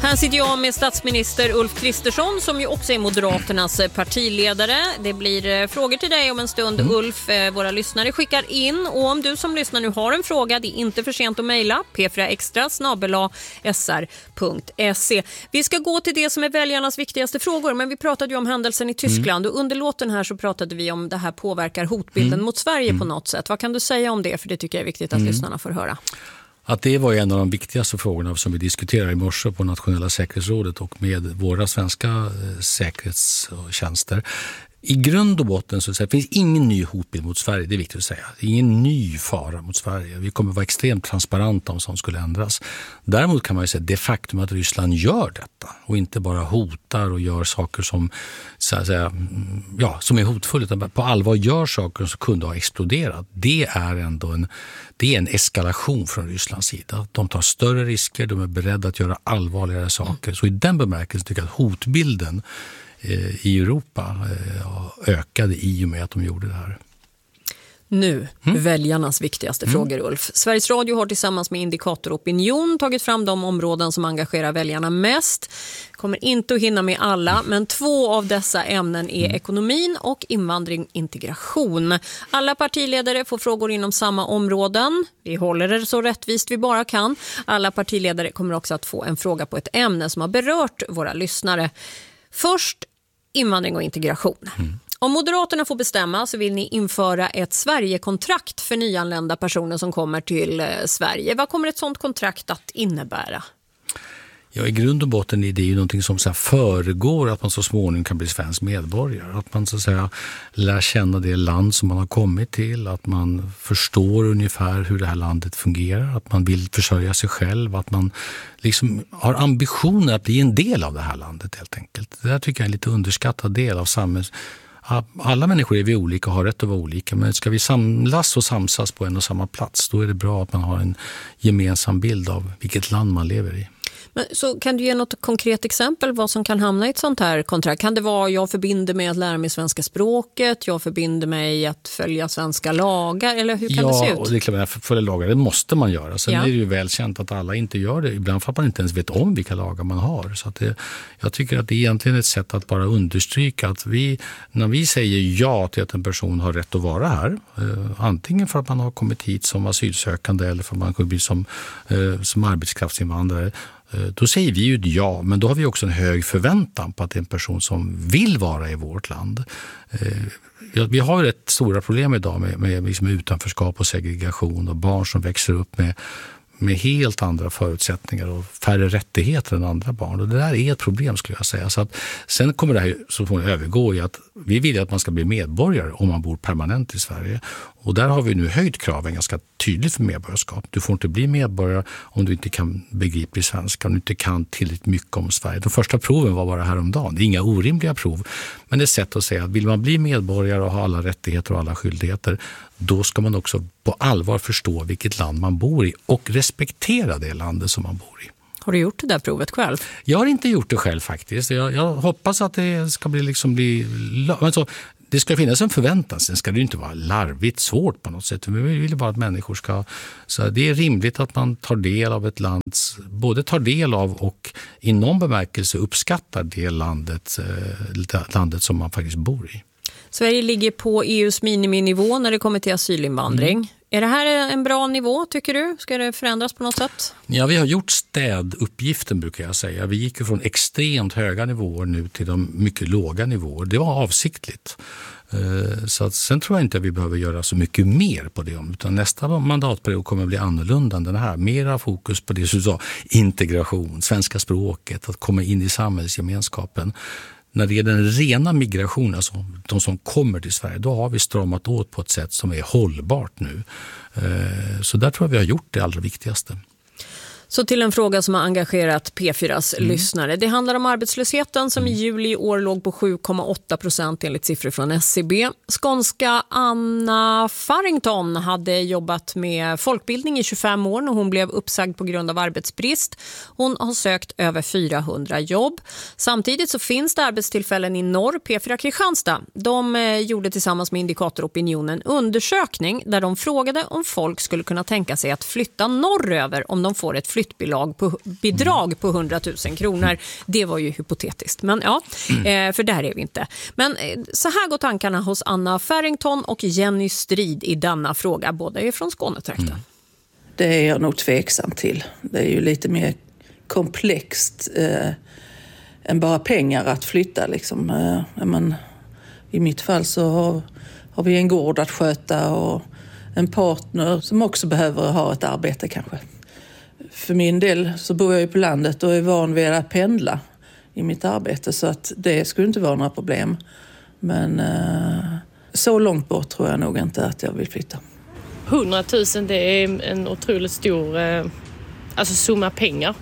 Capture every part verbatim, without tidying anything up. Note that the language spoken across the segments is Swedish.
Här sitter jag med statsminister Ulf Kristersson som ju också är Moderaternas partiledare. Det blir frågor till dig om en stund, mm. Ulf. Våra lyssnare skickar in. Och om du som lyssnar nu har en fråga, det är inte för sent att mejla p fyra extra snabel-a s r punkt se. Vi ska gå till det som är väljarnas viktigaste frågor, men vi pratade ju om händelsen i Tyskland. Mm. Och under låten här så pratade vi om det här påverkar hotbilden mm. mot Sverige mm. på något sätt. Vad kan du säga om det? För det tycker jag är viktigt att mm. lyssnarna får höra. Att det var en av de viktigaste frågorna som vi diskuterade i morse på Nationella säkerhetsrådet och med våra svenska säkerhetstjänster. I grund och botten så det finns ingen ny hotbild mot Sverige, det är viktigt att säga. Ingen ny fara mot Sverige. Vi kommer vara extremt transparenta om sånt skulle ändras. Däremot kan man ju säga det faktum att Ryssland gör detta och inte bara hotar och gör saker som, så att säga, ja, som är hotfulla, utan på allvar gör saker som kunde ha exploderat. Det är ändå en, det är en eskalation från Rysslands sida. De tar större risker, de är beredda att göra allvarligare saker. Så i den bemärkelsen tycker jag att hotbilden i Europa ökade i och med att de gjorde det här. Nu, mm. väljarnas viktigaste mm. frågor, Ulf. Sveriges Radio har tillsammans med Indikator Opinion tagit fram de områden som engagerar väljarna mest. Kommer inte att hinna med alla, men två av dessa ämnen är mm. ekonomin och invandring integration. Alla partiledare får frågor inom samma områden. Vi håller det så rättvist vi bara kan. Alla partiledare kommer också att få en fråga på ett ämne som har berört våra lyssnare. Först invandring och integration. Mm. Om Moderaterna får bestämma så vill ni införa ett Sverigekontrakt för nyanlända personer som kommer till Sverige. Vad kommer ett sådant kontrakt att innebära? Ja, i grund och botten är det ju någonting som så här föregår att man så småningom kan bli svensk medborgare. Att man så att säga lär känna det land som man har kommit till. Att man förstår ungefär hur det här landet fungerar. Att man vill försörja sig själv. Att man liksom har ambitioner att bli en del av det här landet helt enkelt. Det här tycker jag är en lite underskattad del av samhället. Alla människor är vi olika och har rätt att vara olika, men ska vi samlas och samsas på en och samma plats, då är det bra att man har en gemensam bild av vilket land man lever i. Men så kan du ge något konkret exempel vad som kan hamna i ett sånt här kontrakt? Kan det vara jag förbinder mig att lära mig svenska språket, jag förbinder mig att följa svenska lagar, eller hur kan ja, det se ut? Ja, det är klart att följa lagar, det måste man göra. Sen ja. är det ju välkänt att alla inte gör det. Ibland för att man inte ens vet om vilka lagar man har. Så att det, jag tycker att det är egentligen ett sätt att bara understryka att vi, när vi säger ja till att en person har rätt att vara här, eh, antingen för att man har kommit hit som asylsökande eller för att man kan bli som, eh, som arbetskraftsinvandrare, då säger vi ju ja, men då har vi också en hög förväntan på att det är en person som vill vara i vårt land. Vi har ju rätt stora problem idag med, med liksom utanförskap och segregation och barn som växer upp med, med helt andra förutsättningar och färre rättigheter än andra barn. Och det där är ett problem skulle jag säga. Så att, sen kommer det här så får övergå i att vi vill att man ska bli medborgare om man bor permanent i Sverige. Och där har vi nu höjt kraven ganska tydligt för medborgarskap. Du får inte bli medborgare om du inte kan begripa svenska, om du inte kan tillräckligt mycket om Sverige. De första proven var bara häromdagen. Det är inga orimliga prov, men det är ett sätt att säga att vill man bli medborgare och ha alla rättigheter och alla skyldigheter, då ska man också på allvar förstå vilket land man bor i och respektera det landet som man bor i. Har du gjort det där provet själv? Jag har inte gjort det själv faktiskt. Jag, jag hoppas att det ska bli liksom bli... Alltså, det ska finnas en förväntan, sen ska det inte vara larvigt svårt på något sätt. Vi vill bara att människor ska... Så det är rimligt att man tar del av ett lands... Både tar del av och i någon bemärkelse uppskattar det landet, landet som man faktiskt bor i. Sverige ligger på E U:s miniminivå när det kommer till asylinvandring. Mm. Är det här en bra nivå tycker du? Ska det förändras på något sätt? Ja, vi har gjort städuppgiften brukar jag säga. Vi gick ju från extremt höga nivåer nu till de mycket låga nivåer. Det var avsiktligt. Så att sen tror jag inte att vi behöver göra så mycket mer på det. Utan nästa mandatperiod kommer att bli annorlunda än den här. Mera fokus på det som du sa, integration, svenska språket, att komma in i samhällsgemenskapen. När det är den rena migrationen, alltså de som kommer till Sverige, då har vi stramat åt på ett sätt som är hållbart nu. Så där tror jag vi har gjort det allra viktigaste. Så till en fråga som har engagerat P fyras mm. lyssnare. Det handlar om arbetslösheten som i juli i år låg på sju komma åtta procent enligt siffror från S C B. Skånska Anna Farrington hade jobbat med folkbildning i tjugofem år när hon blev uppsagd på grund av arbetsbrist. Hon har sökt över fyrahundra jobb. Samtidigt så finns det arbetstillfällen i norr. P fyra Kristianstad, de gjorde tillsammans med Indikator Opinion en undersökning där de frågade om folk skulle kunna tänka sig att flytta norröver om de får ett flytt flyttbidrag på, bidrag på hundra tusen kronor. Det var ju hypotetiskt, men ja, mm. för där är vi inte. Men så här går tankarna hos Anna Farrington och Jenny Strid i denna fråga. Båda är från Skånetrakten. Mm. Det är jag nog tveksam till. Det är ju lite mer komplext eh, än bara pengar att flytta. Liksom. Eh, men, i mitt fall så har, har vi en gård att sköta och en partner som också behöver ha ett arbete kanske. För min del så bor jag ju på landet och är van vid att pendla i mitt arbete, så att det skulle inte vara några problem. Men eh, så långt bort tror jag nog inte att jag vill flytta. hundratusen, det är en otroligt stor eh, alltså summa pengar.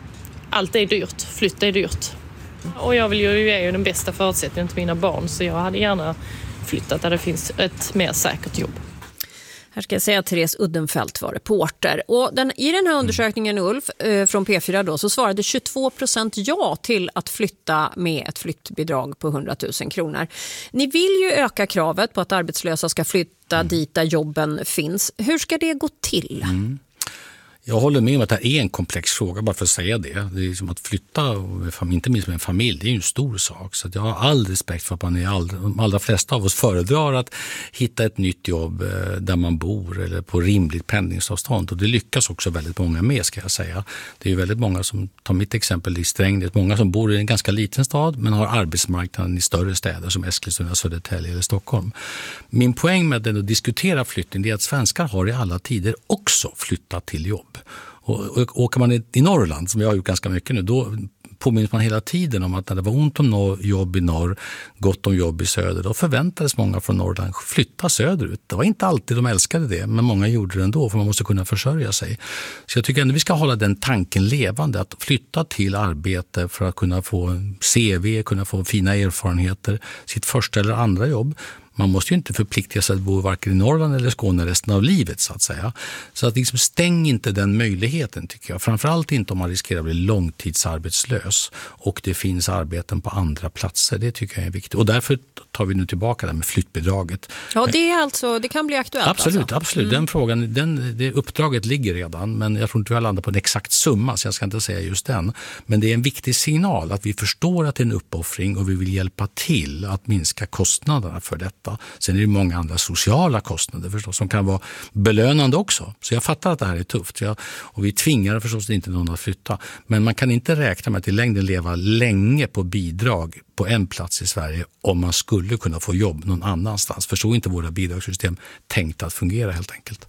Allt är dyrt, flytta är dyrt. Och jag vill ju ge den bästa förutsättningen till mina barn, så jag hade gärna flyttat där det finns ett mer säkert jobb. Här ska jag säga att Therese Uddenfelt var reporter. Och den, i den här undersökningen, Ulf, eh, från P fyra då, så svarade tjugotvå procent ja till att flytta med ett flyttbidrag på hundra tusen kronor. Ni vill ju öka kravet på att arbetslösa ska flytta mm. dit där jobben finns. Hur ska det gå till? Mm. Jag håller med om att det här är en komplex fråga, bara för att säga det. Det är som att flytta, inte minst med en familj, det är ju en stor sak. Så jag har all respekt för att man är all, de allra flesta av oss föredrar att hitta ett nytt jobb där man bor eller på rimligt pendlingsavstånd. Och det lyckas också väldigt många med, ska jag säga. Det är ju väldigt många som, tar mitt exempel i Strängnäs, många som bor i en ganska liten stad men har arbetsmarknaden i större städer som Eskilstuna, Södertälje eller Stockholm. Min poäng med att diskutera flyttning är att svenskar har i alla tider också flyttat till jobb. Och åker man i Norrland, som jag har gjort ganska mycket nu, då påminns man hela tiden om att när det var ont om jobb i norr, gott om jobb i söder, då förväntades många från Norrland flytta söderut. Det var inte alltid de älskade det, men många gjorde det ändå, för man måste kunna försörja sig. Så jag tycker ändå vi ska hålla den tanken levande, att flytta till arbete för att kunna få en C V, kunna få fina erfarenheter, sitt första eller andra jobb. Man måste ju inte förplikta sig att bo varken i Norrland eller Skåne resten av livet, så att säga. Så att liksom stäng inte den möjligheten, tycker jag. Framförallt inte om man riskerar att bli långtidsarbetslös och det finns arbeten på andra platser. Det tycker jag är viktigt. Och därför tar vi nu tillbaka det med flyttbidraget. Ja, det är alltså, det kan bli aktuellt. Absolut, alltså. absolut. Mm. Den frågan, den, det uppdraget ligger redan, men jag tror inte vi har landat på en exakt summa, så jag ska inte säga just den. Men det är en viktig signal att vi förstår att det är en uppoffring och vi vill hjälpa till att minska kostnaderna för detta. Sen är det många andra sociala kostnader förstås som kan vara belönande också. Så jag fattar att det här är tufft. Jag, och vi tvingar förstås inte någon att flytta. Men man kan inte räkna med att i längden leva länge på bidrag på en plats i Sverige om man skulle kunna få jobb någon annanstans. För så är inte våra bidragssystem tänkt att fungera helt enkelt.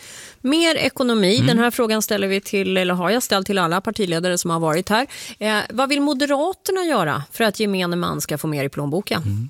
Mer ekonomi, mm. den här frågan ställer vi till, eller har jag ställt till alla partiledare som har varit här. Eh, vad vill Moderaterna göra för att gemene man ska få mer i plånboken? Mm.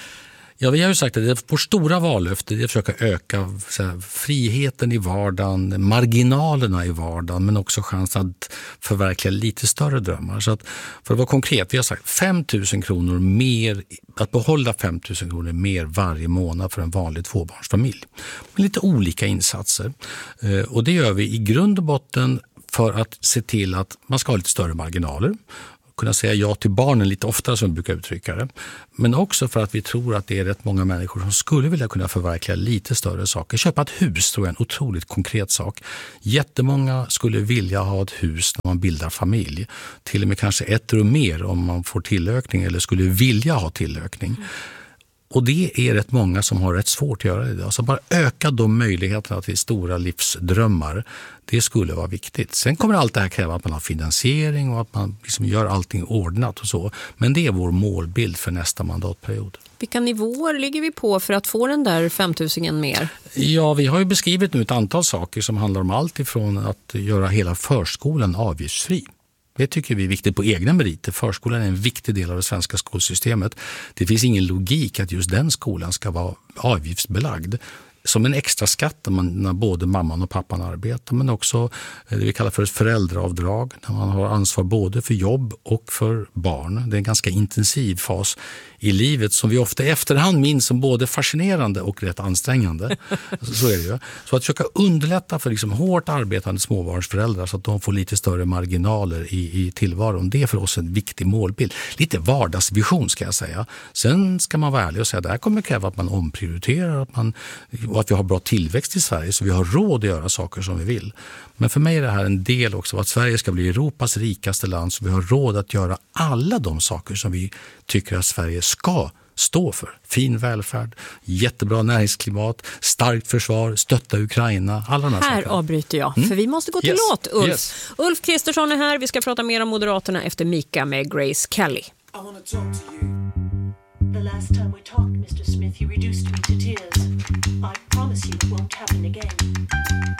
Ja, vi har ju sagt att vårt stora vallöfte är att försöka öka så här, friheten i vardagen, marginalerna i vardagen, men också chansen att förverkliga lite större drömmar. Så att, för att vara konkret, vi har sagt fem tusen kronor mer, att behålla fem tusen kronor mer varje månad för en vanlig tvåbarnsfamilj. Med lite olika insatser. Och det gör vi i grund och botten för att se till att man ska ha lite större marginaler. Kunna säga ja till barnen lite oftare, som vi brukar uttrycka det. Men också för att vi tror att det är rätt många människor som skulle vilja kunna förverkliga lite större saker. Köpa ett hus tror jag är en otroligt konkret sak. Jättemånga skulle vilja ha ett hus när man bildar familj. Till och med kanske ett rum mer om man får tillökning eller skulle vilja ha tillökning. Och det är rätt många som har rätt svårt att göra det. Alltså bara öka de möjligheterna till stora livsdrömmar. Det skulle vara viktigt. Sen kommer allt det här kräva att man har finansiering och att man liksom gör allting ordnat och så. Men det är vår målbild för nästa mandatperiod. Vilka nivåer ligger vi på för att få den där fem tusen mer? Ja, vi har ju beskrivit nu ett antal saker som handlar om allt ifrån att göra hela förskolan avgiftsfri. Det tycker vi är viktigt på egna meriter. Förskolan är en viktig del av det svenska skolsystemet. Det finns ingen logik att just den skolan ska vara avgiftsbelagd. Som en extra skatt när, man, när både mamman och pappan arbetar, men också det vi kallar för ett föräldraavdrag när man har ansvar både för jobb och för barn. Det är en ganska intensiv fas i livet som vi ofta i efterhand minns som både fascinerande och rätt ansträngande. Så är det ju. Så att försöka underlätta för liksom hårt arbetande småbarnsföräldrar så att de får lite större marginaler i, i tillvaron. Det är för oss en viktig målbild. Lite vardagsvision ska jag säga. Sen ska man vara ärlig och säga att det här kommer kräva att man omprioriterar, att man och att vi har bra tillväxt i Sverige så vi har råd att göra saker som vi vill. Men för mig är det här en del också av att Sverige ska bli Europas rikaste land så vi har råd att göra alla de saker som vi tycker att Sverige ska stå för. Fin välfärd, jättebra näringsklimat, starkt försvar, stötta Ukraina, alla de här, här sakerna. Avbryter jag, mm. för vi måste gå till yes. låt, Ulf. Yes. Ulf Kristersson är här, vi ska prata mer om Moderaterna efter Mika med Grace Kelly. I wanna talk to you. The last time we talked, Mister Smith, you reduced me to tears. I promise you it won't happen again.